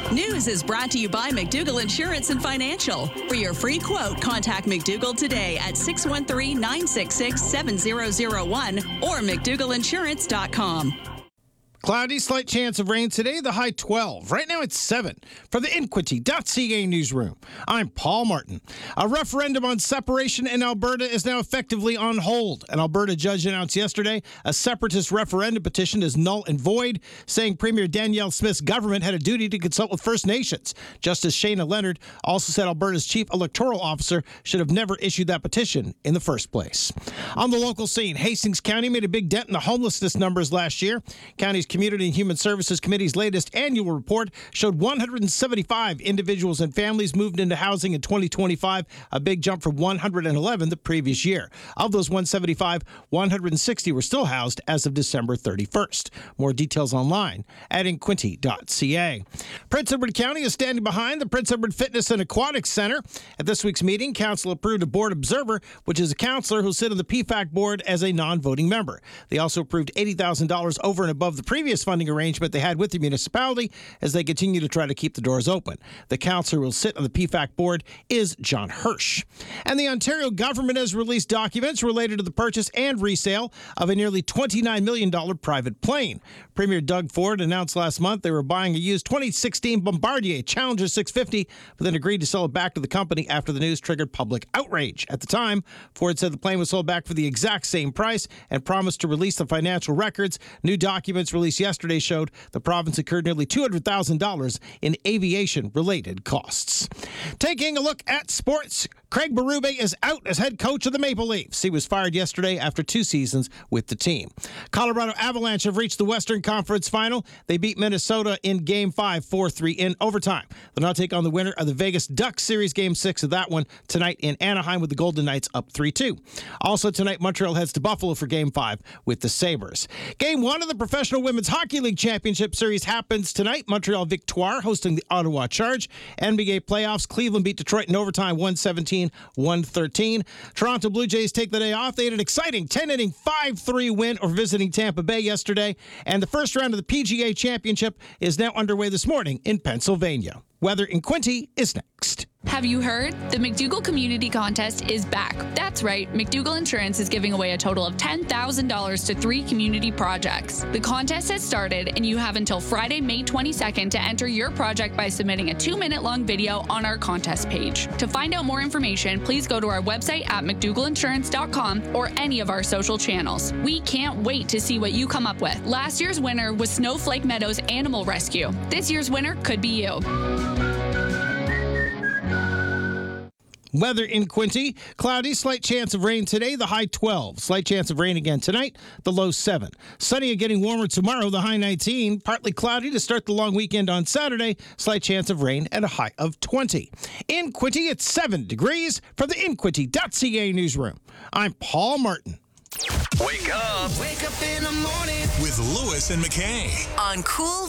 News is brought to you by McDougall Insurance and Financial. For your free quote, contact McDougall today at 613-966-7001 or McDougallInsurance.com. Cloudy, slight chance of rain today, the high 12. Right now it's 7. For the Inquity.ca newsroom, I'm Paul Martin. A referendum on separation in Alberta is now effectively on hold. An Alberta judge announced yesterday a separatist referendum petition is null and void, saying Premier Danielle Smith's government had a duty to consult with First Nations. Justice Shayna Leonard also said Alberta's chief electoral officer should have never issued that petition in the first place. On the local scene, Hastings County made a big dent in the homelessness numbers last year. County's Community and Human Services Committee's latest annual report showed 175 individuals and families moved into housing in 2025, a big jump from 111 the previous year. Of those 175, 160 were still housed as of December 31st. More details online at inquinty.ca. Prince Edward County is standing behind the Prince Edward Fitness and Aquatics Center. At this week's meeting, Council approved a board observer, which is a counselor who'll sit on the PFAC board as a non-voting member. They also approved $80,000 over and above the previous funding arrangement they had with the municipality as they continue to try to keep the doors open. The councillor who will sit on the PFAC board is John Hirsch. And the Ontario government has released documents related to the purchase and resale of a nearly $29 million private plane. Premier Doug Ford announced last month they were buying a used 2016 Bombardier Challenger 650, but then agreed to sell it back to the company after the news triggered public outrage. At the time, Ford said the plane was sold back for the exact same price and promised to release the financial records. New documents released yesterday showed the province incurred nearly $200,000 in aviation-related costs. Taking a look at sports, Craig Berube is out as head coach of the Maple Leafs. He was fired yesterday after 2 seasons with the team. Colorado Avalanche have reached the Western Conference Final. They beat Minnesota in Game 5, 4-3 in overtime. They'll now take on the winner of the Vegas Ducks Series Game 6 of that one tonight in Anaheim with the Golden Knights up 3-2. Also tonight, Montreal heads to Buffalo for Game 5 with the Sabres. Game 1 of the Professional Women's Hockey League Championship Series happens tonight. Montreal Victoire hosting the Ottawa Charge. NBA playoffs, Cleveland beat Detroit in overtime 117-113. Toronto Blue Jays take the day off. They had an exciting 10-inning 5-3 win over visiting Tampa Bay yesterday. And the first round of the PGA Championship is now underway this morning in Pennsylvania. Weather in Quinty is next. Have you heard? The McDougall Community Contest is back. That's right, McDougall Insurance is giving away a total of $10,000 to 3 community projects. The contest has started, and you have until Friday, May 22nd to enter your project by submitting a 2-minute-long video on our contest page. To find out more information, please go to our website at McDougallInsurance.com or any of our social channels. We can't wait to see what you come up with. Last year's winner was Snowflake Meadows Animal Rescue. This year's winner could be you. Weather in Quinty, cloudy, slight chance of rain today, the high 12. Slight chance of rain again tonight, the low 7. Sunny and getting warmer tomorrow, the high 19. Partly cloudy to start the long weekend on Saturday, slight chance of rain and a high of 20. In Quinty, it's 7 degrees. For the Inquity.ca newsroom, I'm Paul Martin. Wake up. Wake up in the morning With Lewis and McKay. on Cool